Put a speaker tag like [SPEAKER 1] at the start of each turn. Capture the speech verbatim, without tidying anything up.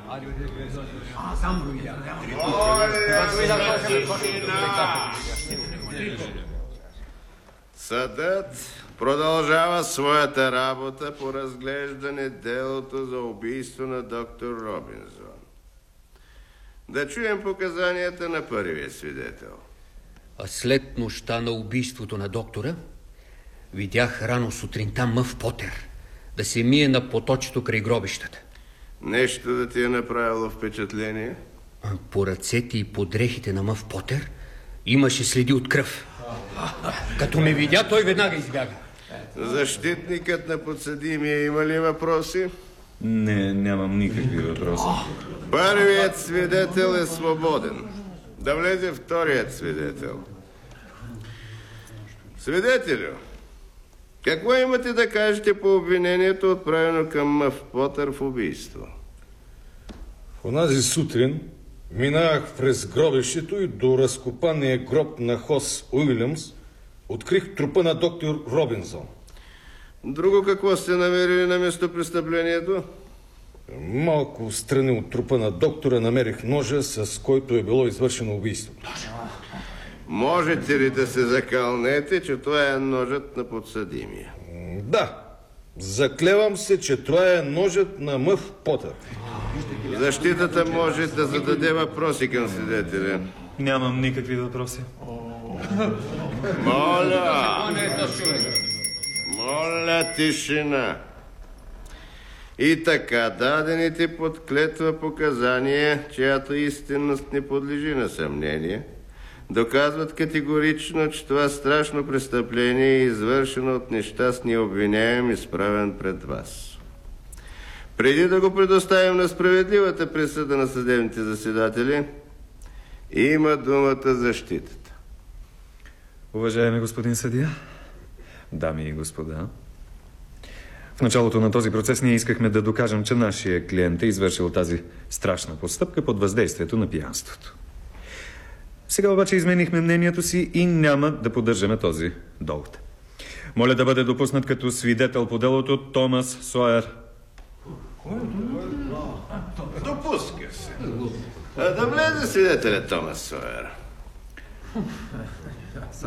[SPEAKER 1] Съдът продължава своята работа по разглеждане делото за убийство на доктор Робинзон. Да чуем показанията на първия свидетел.
[SPEAKER 2] А след нощта на убийството на доктора, видях рано сутринта Мъв Потер да се мие на поточето край гробищата.
[SPEAKER 1] Нещо да ти е направило впечатление?
[SPEAKER 2] По ръцете и по дрехите на Мъв Потер имаше следи от кръв. Като ме видя, той веднага избяга.
[SPEAKER 1] Защитникът на подсъдимия има ли въпроси?
[SPEAKER 3] Не, нямам никакви въпроси.
[SPEAKER 1] Първият свидетел е свободен. Да влезе вторият свидетел. Свидетелю, какво имате да кажете по обвинението, отправено към Мъв Потер в убийство?
[SPEAKER 4] Онази сутрин минавах през гробището и до разкопания гроб на Хос Уилямс открих трупа на доктор Робинзон.
[SPEAKER 1] Друго какво сте намерили на местопрестъплението?
[SPEAKER 4] Малко встрани от трупа на доктора намерих ножа, с който е било извършено убийството.
[SPEAKER 1] Можете ли да се закълнете, че това е ножът на подсъдимия?
[SPEAKER 4] Да, заклевам се, че това е ножът на Мъв Потер.
[SPEAKER 1] Защитата може да зададе въпроси към свидетеля.
[SPEAKER 3] Нямам никакви въпроси.
[SPEAKER 1] Моля! Моля, тишина! И така, дадените под клетва показания, чиято истинност не подлежи на съмнение, доказват категорично, че това страшно престъпление е извършено от нещастния обвиняем, изправен пред вас. Преди да го предоставим на справедливата присъда на съдебните заседатели, има думата защитата.
[SPEAKER 3] Уважаеми господин съдия, дами и господа, в началото на този процес ние искахме да докажем, че нашия клиент е извършил тази страшна постъпка под въздействието на пиянството. Сега обаче изменихме мнението си и няма да поддържаме този довод. Моля да бъде допуснат като свидетел по делото Томас Сойер.
[SPEAKER 1] Допуска се. А да влезе свидетелят Томас Сойер.